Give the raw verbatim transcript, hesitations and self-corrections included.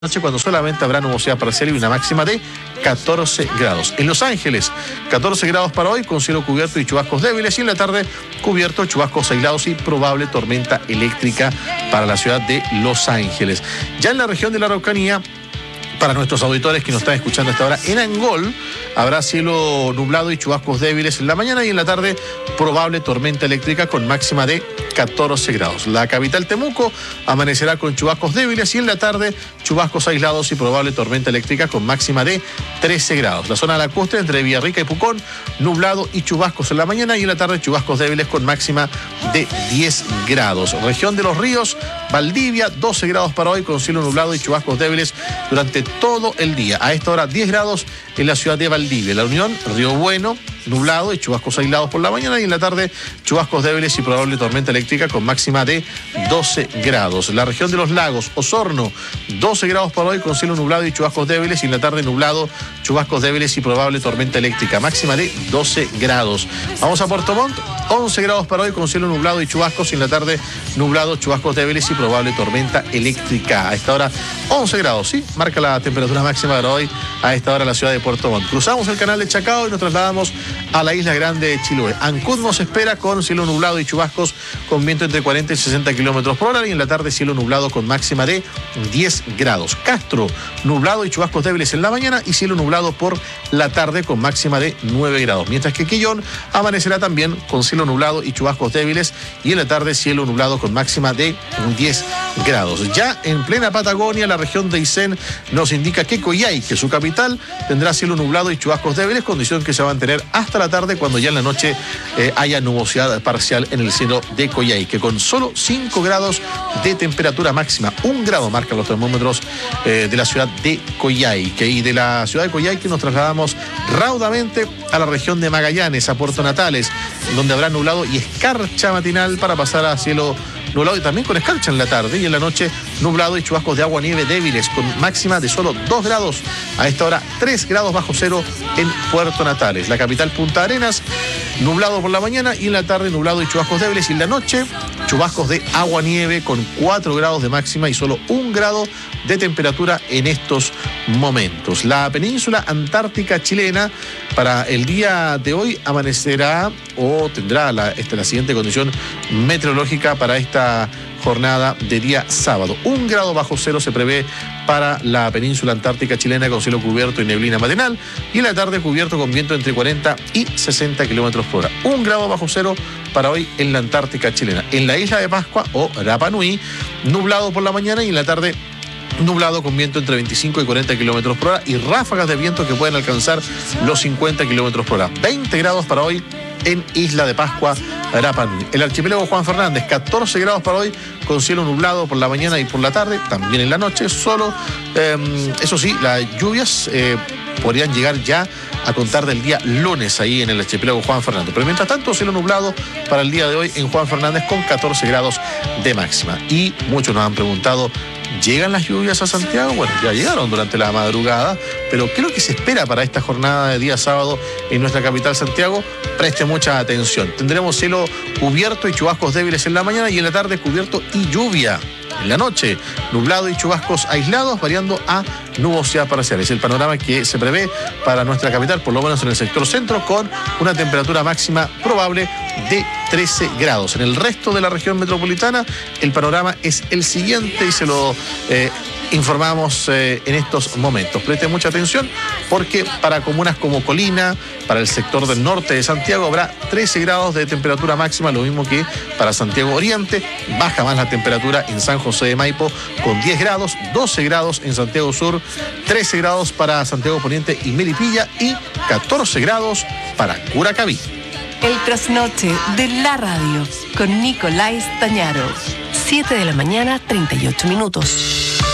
noche, cuando solamente habrá nubosidad parcial y una máxima de catorce grados. En Los Ángeles, catorce grados para hoy, con cielo cubierto y chubascos débiles, y en la tarde cubierto, chubascos aislados y probable tormenta eléctrica para la ciudad de Los Ángeles. Ya en la región de la Araucanía, para nuestros auditores que nos están escuchando hasta ahora, en Angol habrá cielo nublado y chubascos débiles en la mañana, y en la tarde probable tormenta eléctrica con máxima de catorce grados. La capital Temuco amanecerá con chubascos débiles, y en la tarde chubascos aislados y probable tormenta eléctrica con máxima de trece grados. La zona lacustre entre Villarrica y Pucón, nublado y chubascos en la mañana, y en la tarde chubascos débiles con máxima de diez grados. Región de los Ríos, Valdivia, doce grados para hoy, con cielo nublado y chubascos débiles durante todo el día. A esta hora diez grados en la ciudad de Valdivia. La Unión, Río Bueno, nublado y chubascos aislados por la mañana, y en la tarde chubascos débiles y probable tormenta eléctrica con máxima de doce grados. La región de los lagos, Osorno, doce grados para hoy, con cielo nublado y chubascos débiles, y en la tarde nublado, chubascos débiles y probable tormenta eléctrica, máxima de doce grados. Vamos a Puerto Montt, once grados para hoy, con cielo nublado y chubascos, y en la tarde nublado, chubascos débiles y probable tormenta eléctrica. A esta hora once grados, sí, marca la temperatura máxima para hoy a esta hora en la ciudad de Puerto Montt. Cruzamos el canal de Chacao y nos trasladamos a la isla grande de Chiloé. Ancud nos espera con cielo nublado y chubascos con viento entre cuarenta y sesenta kilómetros por hora, y en la tarde cielo nublado con máxima de diez grados. Castro, nublado y chubascos débiles en la mañana, y cielo nublado por la tarde con máxima de nueve grados. Mientras que Quillón amanecerá también con cielo nublado y chubascos débiles, y en la tarde cielo nublado con máxima de diez grados. Ya en plena Patagonia, la región de Aysén nos indica que Coyhaique, su capital, tendrá cielo nublado y chubascos débiles, condición que se va a mantener hasta la tarde, cuando ya en la noche eh, haya nubosidad parcial en el cielo de Coyhaique, con solo cinco grados de temperatura máxima. Un grado marcan los termómetros eh, de la ciudad de Coyhaique. Y de la ciudad de Coyhaique nos trasladamos raudamente a la región de Magallanes, a Puerto Natales, donde habrá nublado y escarcha matinal para pasar a cielo nublado y también con escarcha en la tarde, y en la noche nublado y chubascos de agua nieve débiles con máxima de solo dos grados. A esta hora tres grados bajo cero en Puerto Natales. La capital Punta Arenas, nublado por la mañana, y en la tarde nublado y chubascos débiles, y en la noche chubascos de agua nieve con cuatro grados de máxima y solo un grado de temperatura en estos momentos. La península antártica chilena para el día de hoy amanecerá o tendrá la, esta, la siguiente condición meteorológica para esta jornada de día sábado. Un grado bajo cero se prevé para la península antártica chilena, con cielo cubierto y neblina matinal, y en la tarde cubierto con viento entre cuarenta y sesenta kilómetros por hora. Un grado bajo cero para hoy en la Antártica chilena. En la isla de Pascua o Rapa Nui, nublado por la mañana, y en la tarde nublado con viento entre veinticinco y cuarenta kilómetros por hora, y ráfagas de viento que pueden alcanzar los cincuenta kilómetros por hora. veinte grados para hoy en Isla de Pascua, Rapa Nui. El archipiélago Juan Fernández, catorce grados para hoy, con cielo nublado por la mañana y por la tarde, también en la noche. Solo, eh, eso sí, las lluvias eh, podrían llegar ya a contar del día lunes ahí en el archipiélago Juan Fernández. Pero mientras tanto, cielo nublado para el día de hoy en Juan Fernández con catorce grados de máxima. Y muchos nos han preguntado, ¿llegan las lluvias a Santiago? Bueno, ya llegaron durante la madrugada, pero ¿qué es lo que se espera para esta jornada de día sábado en nuestra capital Santiago? Preste mucha atención. Tendremos cielo cubierto y chubascos débiles en la mañana, y en la tarde cubierto y lluvia. En la noche, nublado y chubascos aislados, variando a nubosidad parcial. Es el panorama que se prevé para nuestra capital, por lo menos en el sector centro, con una temperatura máxima probable de trece grados. En el resto de la región metropolitana, el panorama es el siguiente, y se lo eh, informamos eh, en estos momentos. Preste mucha atención, porque para comunas como Colina, para el sector del norte de Santiago, habrá trece grados de temperatura máxima, lo mismo que para Santiago Oriente. Baja más la temperatura en San José de Maipo con diez grados, doce grados en Santiago Sur, trece grados para Santiago Poniente y Melipilla, y catorce grados para Curacaví. El trasnoche de la radio con Nicolás Tañaro. siete de la mañana, treinta y ocho minutos.